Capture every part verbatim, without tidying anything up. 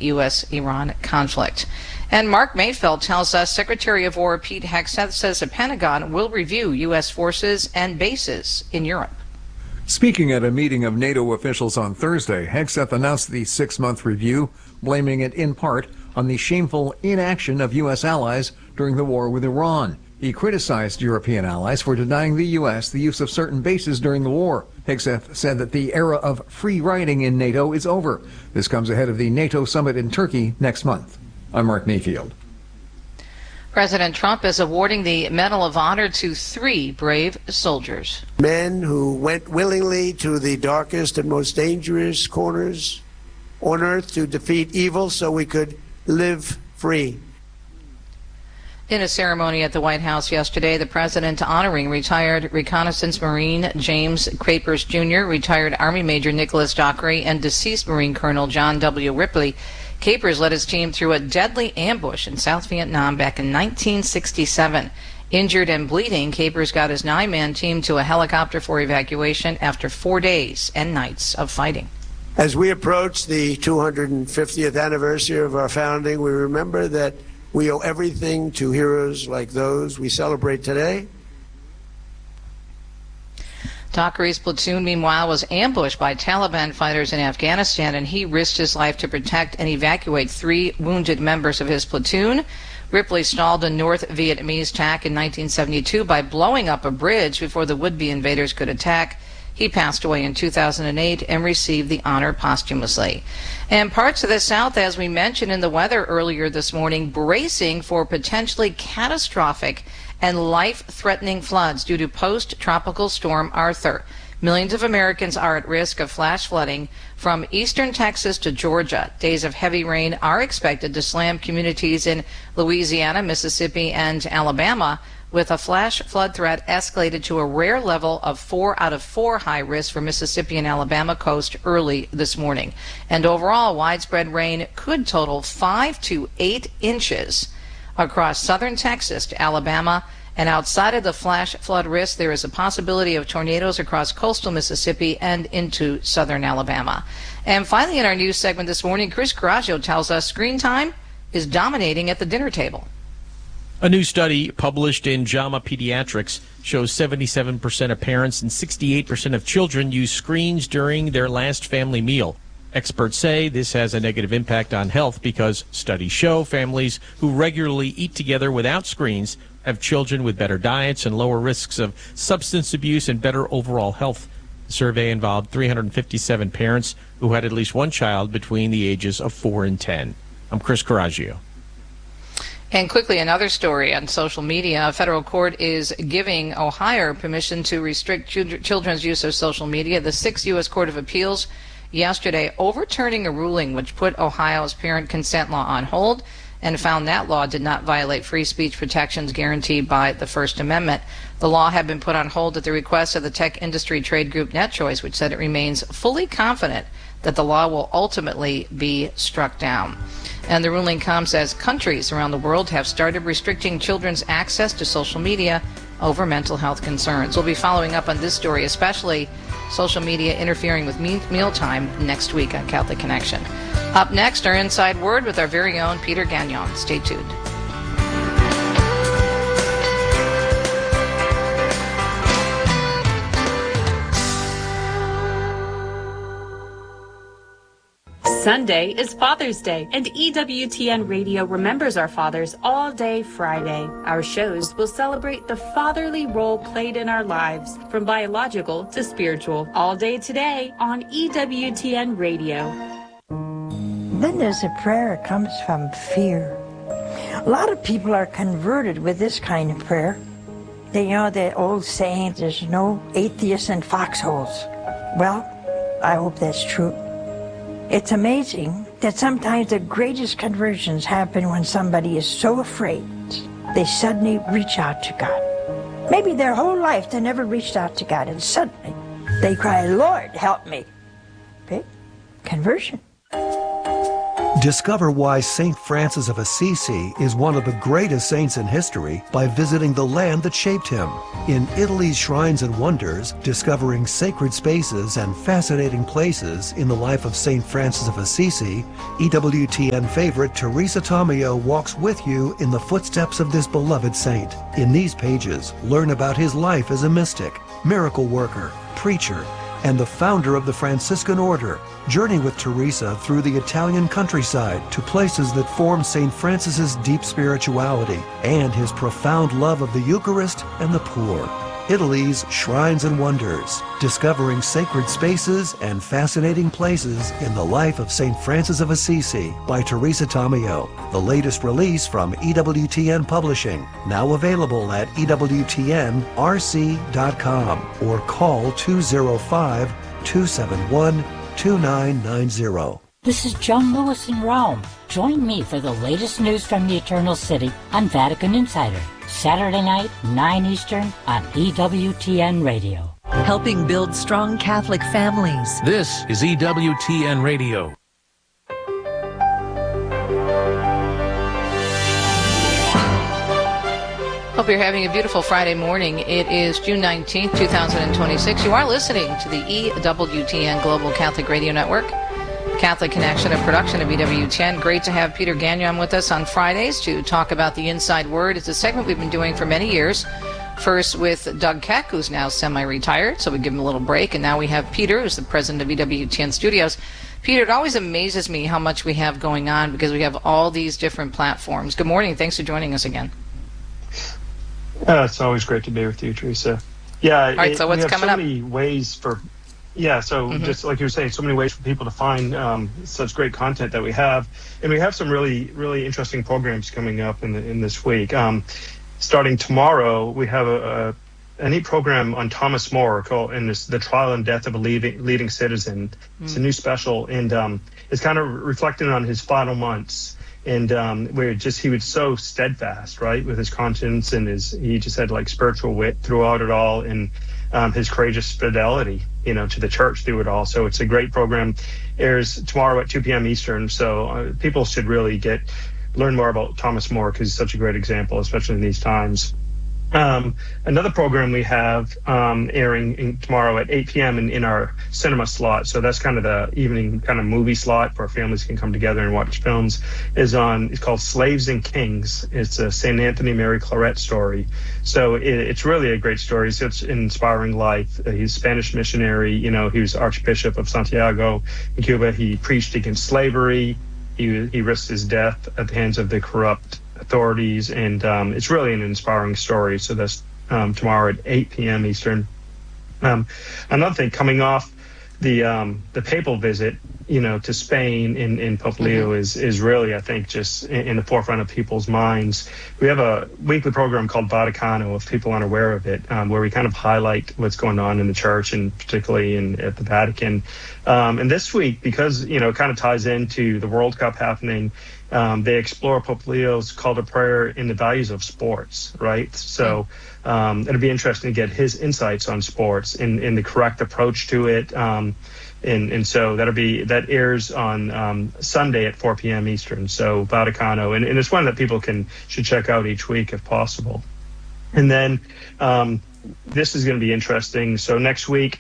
U S Iran conflict. And Mark Mayfield tells us Secretary of War Pete Hegseth says the Pentagon will review U S forces and bases in Europe. Speaking at a meeting of NATO officials on Thursday, Hegseth announced the six-month review, blaming it in part on the shameful inaction of U S allies during the war with Iran. He criticized European allies for denying the U S the use of certain bases during the war. Hegseth said that the era of free riding in NATO is over. This comes ahead of the NATO summit in Turkey next month. I'm Mark Mayfield. President Trump is awarding the Medal of Honor to three brave soldiers. Men who went willingly to the darkest and most dangerous corners on earth to defeat evil so we could live free. In a ceremony at the White House yesterday, the president honoring retired reconnaissance Marine James Crapers Junior, retired Army Major Nicholas Dockery, and deceased Marine Colonel John W. Ripley. Capers led his team through a deadly ambush in South Vietnam back in nineteen sixty-seven. Injured and bleeding, Capers got his nine-man team to a helicopter for evacuation after four days and nights of fighting. As we approach the two hundred fiftieth anniversary of our founding, we remember that we owe everything to heroes like those we celebrate today. Dockery's platoon, meanwhile, was ambushed by Taliban fighters in Afghanistan, and he risked his life to protect and evacuate three wounded members of his platoon. Ripley stalled a North Vietnamese attack in nineteen seventy-two by blowing up a bridge before the would-be invaders could attack. He passed away in two thousand eight and received the honor posthumously. And parts of the South, as we mentioned in the weather earlier this morning, bracing for potentially catastrophic and life-threatening floods due to post-tropical storm Arthur. Millions of Americans are at risk of flash flooding from eastern Texas to Georgia. Days of heavy rain are expected to slam communities in Louisiana, Mississippi, and Alabama, with a flash flood threat escalated to a rare level of four out of four high risk for Mississippi and Alabama coast early this morning. And overall, widespread rain could total five to eight inches across southern Texas to Alabama. And outside of the flash flood risk, there is a possibility of tornadoes across coastal Mississippi and into southern Alabama. And finally, in our news segment this morning, Chris Coraggio tells us screen time is dominating at the dinner table. A new study published in JAMA Pediatrics shows seventy-seven percent of parents and sixty-eight percent of children use screens during their last family meal. Experts say this has a negative impact on health because studies show families who regularly eat together without screens have children with better diets and lower risks of substance abuse and better overall health. The survey involved three hundred fifty-seven parents who had at least one child between the ages of four and ten. I'm Chris Coraggio. And quickly, another story on social media. A federal court is giving Ohio permission to restrict children's use of social media. The Sixth U S Court of Appeals yesterday overturning a ruling which put Ohio's parent consent law on hold and found that law did not violate free speech protections guaranteed by the First Amendment. The law had been put on hold at the request of the tech industry trade group NetChoice, which said it remains fully confident that the law will ultimately be struck down. And the ruling comes as countries around the world have started restricting children's access to social media over mental health concerns. We'll be following up on this story, especially social media interfering with me- mealtime next week on Catholic Connection. Up next, our Inside Word with our very own Peter Gagnon. Stay tuned. Sunday is Father's Day, and E W T N Radio remembers our fathers all day Friday. Our shows will celebrate the fatherly role played in our lives, from biological to spiritual, all day today on E W T N Radio. Then there's a prayer that comes from fear. A lot of people are converted with this kind of prayer. They know the old saying, there's no atheists in foxholes. Well, I hope that's true. It's amazing that sometimes the greatest conversions happen when somebody is so afraid they suddenly reach out to God. Maybe their whole life they never reached out to God, and suddenly they cry, Lord, help me. Okay? Conversion. Discover why Saint Francis of Assisi is one of the greatest saints in history by visiting the land that shaped him. In Italy's Shrines and Wonders, discovering sacred spaces and fascinating places in the life of Saint Francis of Assisi, E W T N favorite Teresa Tomeo walks with you in the footsteps of this beloved saint. In these pages, learn about his life as a mystic, miracle worker, preacher, and the founder of the Franciscan Order. Journey with Teresa through the Italian countryside to places that form Saint Francis's deep spirituality and his profound love of the Eucharist and the poor. Italy's Shrines and Wonders, discovering sacred spaces and fascinating places in the life of Saint Francis of Assisi by Teresa Tomeo. The latest release from E W T N Publishing, now available at E W T N R C dot com or call two oh five, two seven one, two nine nine zero. This is Joan Lewis in Rome. Join me for the latest news from the Eternal City on Vatican Insider, Saturday night, nine Eastern on E W T N Radio. Helping build strong Catholic families. This is E W T N Radio. Hope you're having a beautiful Friday morning. It is June nineteenth, two thousand twenty-six. You are listening to the E W T N Global Catholic Radio Network, Catholic Connection, a production of E W T N. Great to have Peter Gagnon with us on Fridays to talk about the Inside Word. It's a segment we've been doing for many years. First with Doug Keck, who's now semi-retired, so we give him a little break. And now we have Peter, who's the president of E W T N Studios. Peter, it always amazes me how much we have going on because we have all these different platforms. Good morning. Thanks for joining us again. Uh, it's always great to be with you, Teresa. Yeah, all right, it, so what's we have coming so up? many ways for, yeah, so mm-hmm. just like you were saying, so many ways for people to find um, such great content that we have. And we have some really, really interesting programs coming up in the, in this week. Um, starting tomorrow, we have a, a, a neat program on Thomas More called and this, The Trial and Death of a Leading, leading Citizen. Mm-hmm. It's a new special, and um, it's kind of reflecting on his final months. And um, where just he was so steadfast, right, with his conscience, and his he just had like spiritual wit throughout it all, and um, his courageous fidelity, you know, to the church through it all. So it's a great program. Airs tomorrow at two p.m. Eastern. So uh, people should really get learn more about Thomas More because he's such a great example, especially in these times. Um, another program we have um, airing in, tomorrow at eight p.m. In, in our cinema slot, so that's kind of the evening kind of movie slot where families can come together and watch films, is on, it's called Slaves and Kings. It's a Saint Anthony Mary Claret story. So it, it's really a great story. It's, it's an inspiring life. Uh, he's a Spanish missionary. You know, he was Archbishop of Santiago in Cuba. He preached against slavery. He, he risked his death at the hands of the corrupt authorities, and um, it's really an inspiring story. So that's um, tomorrow at eight p.m. Eastern. Um, another thing, coming off the um, the papal visit, you know, to Spain in, in Pope Leo mm-hmm. is is really, I think, just in, in the forefront of people's minds. We have a weekly program called Vaticano, if people aren't aware of it, um, where we kind of highlight what's going on in the church, and particularly in at the Vatican. Um, and this week, because, you know, it kind of ties into the World Cup happening, Um, they explore Pope Leo's call to prayer in the values of sports, right? So um, it'll be interesting to get his insights on sports and, and the correct approach to it. Um, and, and so that'll be that airs on um, Sunday at four p.m. Eastern. So Vaticano, and, and it's one that people can should check out each week if possible. And then um, this is going to be interesting. So next week,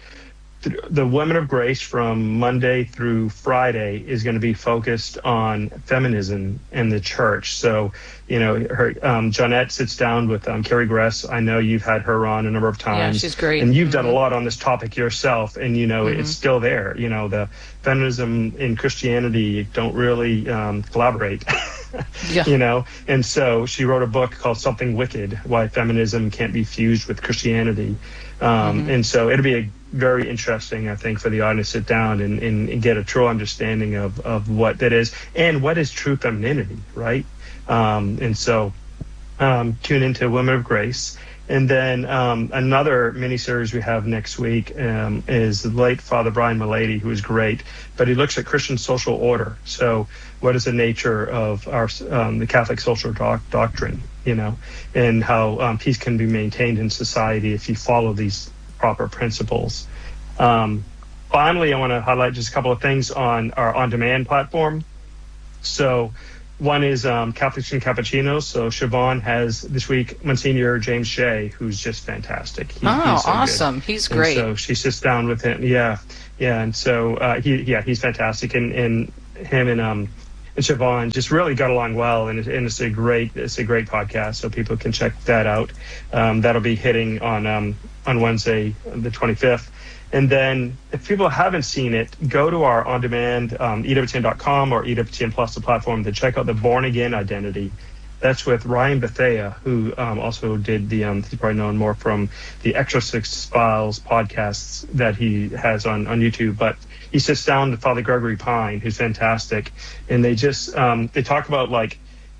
the Women of Grace from Monday through Friday is going to be focused on feminism in the church. So, you know, her um, Jeanette sits down with um, Carrie Gress. I know you've had her on a number of times. Yeah, she's great. And you've mm-hmm. done a lot on this topic yourself. And, you know, mm-hmm. it's still there. You know, the feminism in Christianity don't really um, collaborate. Yeah. You know, and so she wrote a book called Something Wicked, Why Feminism Can't Be Fused with Christianity. Um, mm-hmm. And so it'll be a very interesting, I think, for the audience to sit down and, and, and get a true understanding of, of what that is and what is true femininity, right? Um, and so um, tune into Women of Grace. And then um, another miniseries we have next week um, is the late Father Brian Mullady, who is great, but he looks at Christian social order. So what is the nature of our um, the Catholic social doc- doctrine, you know, and how um, peace can be maintained in society if you follow these proper principles. Um, finally, I want to highlight just a couple of things on our on-demand platform. So one is um, Catholics and Cappuccinos. So Siobhan has this week Monsignor James Shea, who's just fantastic. He, oh, he's so awesome. good. He's And great. so she sits down with him. Yeah. Yeah. And so, uh, he, yeah, he's fantastic. And, and him and, um, and Siobhan just really got along well, and, it, and it's a great it's a great podcast, so people can check that out. Um, that'll be hitting on um, on Wednesday, the twenty-fifth. And then if people haven't seen it, go to our on-demand um, E W T N dot com or E W T N Plus, the platform, to check out the Born Again Identity. That's with Ryan Bethea, who um, also did the, um, he's probably known more from the Exorcist Files podcasts that he has on, on YouTube, but he sits down with Father Gregory Pine, who's fantastic, and they just, um, they talk about, like,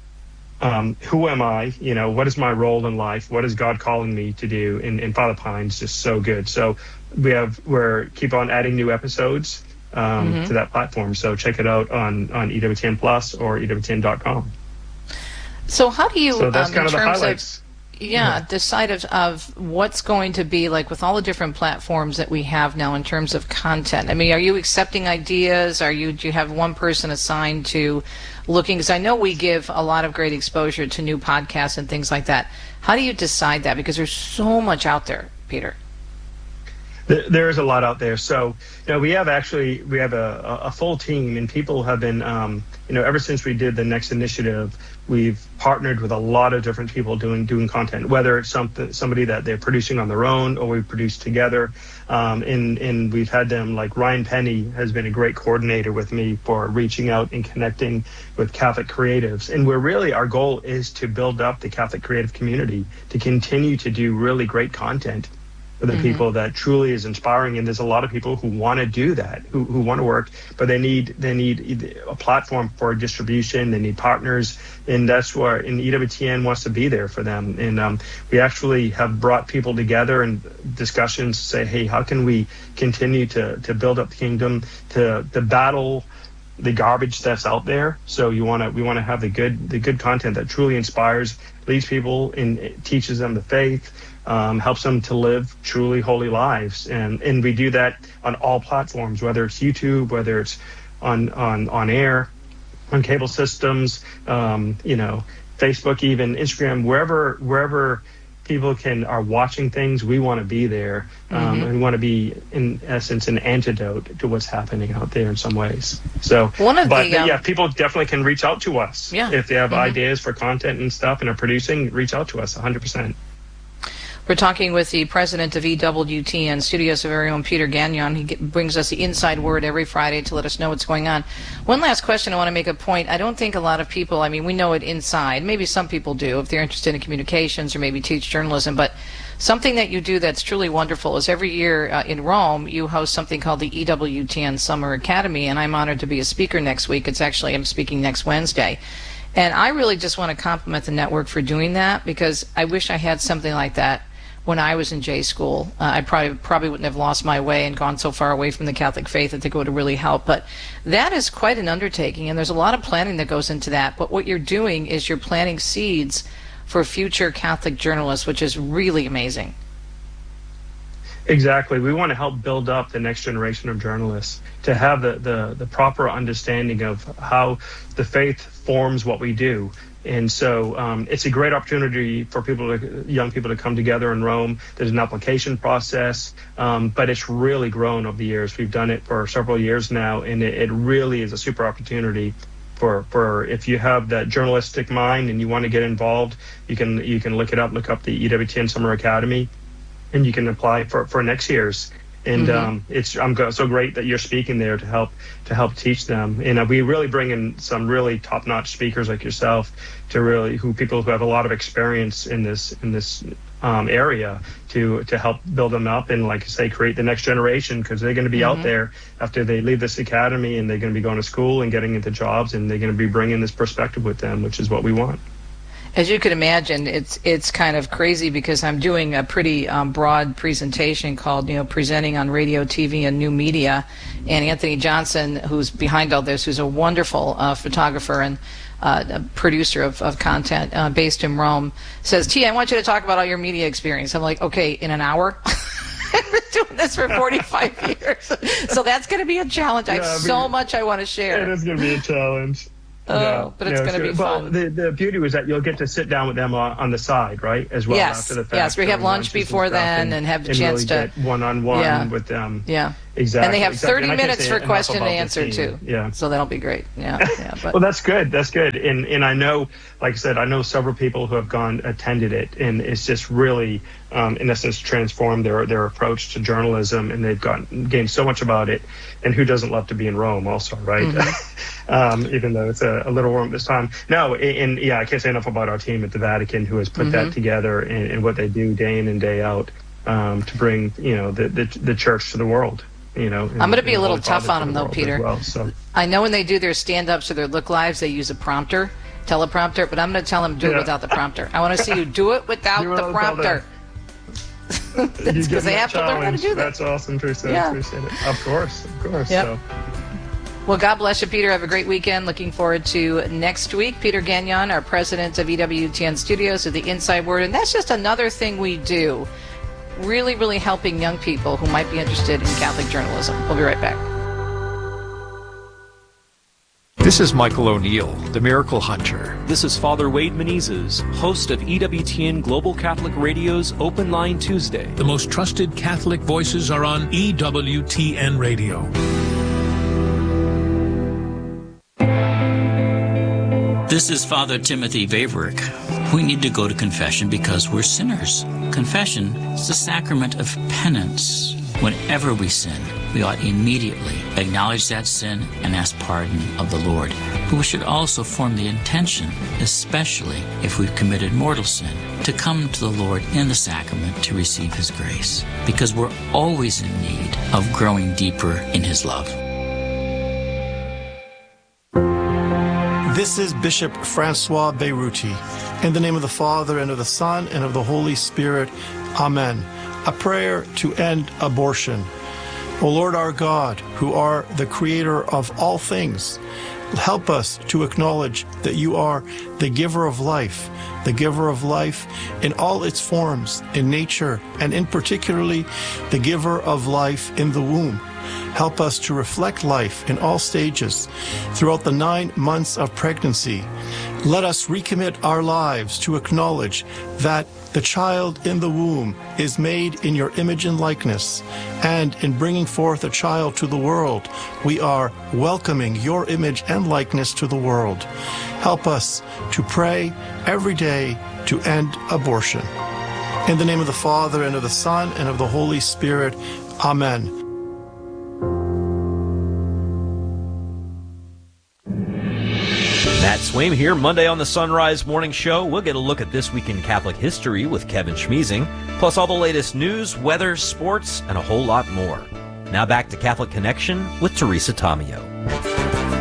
um, who am I? You know, what is my role in life? What is God calling me to do? And, and Father Pine's just so good. So we have, we're keep on adding new episodes um, mm-hmm. to that platform. So check it out on, on E W T N Plus or E W T N dot com. So how do you, so that's um, kind in of the terms highlights. of, yeah, mm-hmm. decide of, of what's going to be, like, with all the different platforms that we have now in terms of content? I mean, are you accepting ideas? Are you, do you have one person assigned to looking? Because I know we give a lot of great exposure to new podcasts and things like that. How do you decide that? Because there's so much out there, Peter. There is a lot out there. So, you know, we have actually, we have a, a full team, and people have been, um, you know, ever since we did the Next Initiative, we've partnered with a lot of different people doing doing content, whether it's something, somebody that they're producing on their own or we produce together. Um, and, and we've had them, like Ryan Penny has been a great coordinator with me for reaching out and connecting with Catholic creatives. And we're really, our goal is to build up the Catholic creative community, to continue to do really great content for the mm-hmm. people that truly is inspiring. And there's a lot of people who want to do that, who, who want to work, but they need they need a platform for distribution. They need partners, and that's where and E W T N wants to be there for them. And um, we actually have brought people together in discussions to say, hey, how can we continue to to build up the kingdom, to to battle the garbage that's out there. So you want to we want to have the good the good content that truly inspires, leads people, and teaches them the faith. Um, helps them to live truly holy lives, and and we do that on all platforms, whether it's YouTube, whether it's on on on air, on cable systems, um, you know, Facebook, even Instagram, wherever wherever people can are watching things, we want to be there, um, mm-hmm. and we want to be, in essence, an antidote to what's happening out there in some ways. So, One of but the, um, yeah, people definitely can reach out to us yeah. if they have mm-hmm. ideas for content and stuff and are producing. Reach out to us, one hundred percent. We're talking with the president of E W T N Studios, of our own Peter Gagnon. He get, brings us the inside word every Friday to let us know what's going on. One last question. I want to make a point. I don't think a lot of people, I mean, we know it inside. Maybe some people do if they're interested in communications or maybe teach journalism. But something that you do that's truly wonderful is every year uh, in Rome, you host something called the E W T N Summer Academy. And I'm honored to be a speaker next week. It's actually, I'm speaking next Wednesday. And I really just want to compliment the network for doing that, because I wish I had something like that when I was in J school. Uh, I probably probably wouldn't have lost my way and gone so far away from the Catholic faith. I think it would have really helped. But that is quite an undertaking, and there's a lot of planning that goes into that. But what you're doing is you're planting seeds for future Catholic journalists, which is really amazing. Exactly. We want to help build up the next generation of journalists to have the, the, the proper understanding of how the faith forms what we do. And so um, it's a great opportunity for people, to, young people, to come together in Rome. There's an application process, um, but it's really grown over the years. We've done it for several years now, and it, it really is a super opportunity for, for if you have that journalistic mind and you want to get involved, you can you can look it up, look up the E W T N Summer Academy, and you can apply for, for next year's. And mm-hmm. um, it's I'm go- so great that you're speaking there to help to help teach them. And uh, we really bring in some really top-notch speakers like yourself to really who people who have a lot of experience in this in this um, area to to help build them up and, like I say, create the next generation, because they're going to be mm-hmm. out there after they leave this academy, and they're going to be going to school and getting into jobs, and they're going to be bringing this perspective with them, which is what we want. As you can imagine, it's it's kind of crazy, because I'm doing a pretty um, broad presentation called, you know, Presenting on Radio, T V, and New Media. And Anthony Johnson, who's behind all this, who's a wonderful uh, photographer and uh, a producer of, of content uh, based in Rome, says, T, I want you to talk about all your media experience. I'm like, okay, in an hour? I've been doing this for forty-five years. So that's going to be a challenge. I have yeah, I mean, so much I want to share. It is going to be a challenge. Oh, no, but it's no, going to so- be well, fun. The, the beauty was that you'll get to sit down with them on, on the side, right, as well. Yes, after the fact, yes, we have during lunch lunches and before stuff, then and, and have the and chance really to- get one-on-one Yeah. with them. Yeah. Exactly. And they have exactly. thirty And I can't minutes say for enough question and about the answer, team. too. Yeah. So that'll be great. Yeah, yeah. But Well, that's good. That's good. And and I know, like I said, I know several people who have gone attended it, and it's just really, um, in essence, transformed their their approach to journalism, and they've gotten gained so much about it. And who doesn't love to be in Rome, also, right? Mm-hmm. um, even though it's a, a little warm this time. No, and, and yeah, I can't say enough about our team at the Vatican who has put Mhm. that together and, and what they do day in and day out um, to bring, you know, the, the the church to the world. You know, I'm going to be a little Holy tough Father on to them, the though, world Peter. as well, so. I know when they do their stand-ups or their look lives, they use a prompter, teleprompter, but I'm going to tell them do it Yeah. without the prompter. I want to see you do it without Do it the without prompter. You Because give they me a have to learn how to challenge. do that. That's awesome, Teresa. Yeah. I appreciate it. Of course, of course. Yep. So. Well, God bless you, Peter. Have a great weekend. Looking forward to next week. Peter Gagnon, our president of E W T N Studios, of the Inside Word. And that's just another thing we do, really, really helping young people who might be interested in Catholic journalism. We'll be right back. This is Michael O'Neill, the Miracle Hunter. This is Father Wade Menezes, host of E W T N Global Catholic Radio's Open Line Tuesday. The most trusted Catholic voices are on E W T N Radio. This is Father Timothy Vaverick. We need to go to confession because we're sinners. Confession is the sacrament of penance. Whenever we sin, we ought immediately acknowledge that sin and ask pardon of the Lord. But we should also form the intention, especially if we've committed mortal sin, to come to the Lord in the sacrament to receive His grace, because we're always in need of growing deeper in His love. This is Bishop Francois Beiruti. In the name of the Father, and of the Son, and of the Holy Spirit. Amen. A prayer to end abortion. O Lord our God, who are the creator of all things, help us to acknowledge that you are the giver of life, the giver of life in all its forms, in nature, and in particularly the giver of life in the womb. Help us to reflect life in all stages throughout the nine months of pregnancy. Let us recommit our lives to acknowledge that the child in the womb is made in your image and likeness, and in bringing forth a child to the world, we are welcoming your image and likeness to the world. Help us to pray every day to end abortion. In the name of the Father, and of the Son, and of the Holy Spirit. Amen. Matt Swaim here, Monday on the Sunrise Morning Show. We'll get a look at this week in Catholic history with Kevin Schmeezing, plus all the latest news, weather, sports, and a whole lot more. Now back to Catholic Connection with Teresa Tomeo.